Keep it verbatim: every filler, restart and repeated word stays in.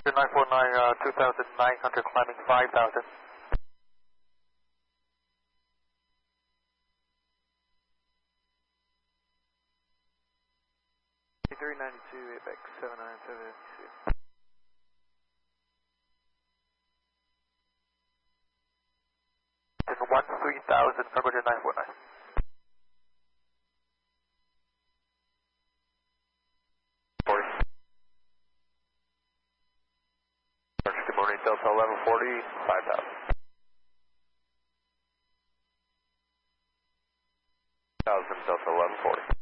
nine four nine, uh, two thousand nine hundred climbing five thousand. three ninety-two, Apex seven nine seven two. one three thousand, February nine four nine. forty. Good morning, Delta eleven forty, five thousand. one thousand, Delta eleven forty.